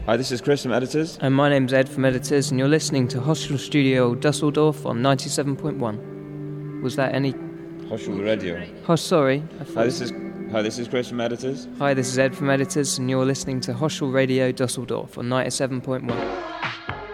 Hi, this is Chris from Editors. And my name's Ed from Editors, and you're listening to Hostel Studio Dusseldorf on 97.1. Was that any... Hostel Radio. Oh, sorry. Hi, this is Chris from Editors. Hi, this is Ed from Editors, and you're listening to Hostel Radio Dusseldorf on 97.1.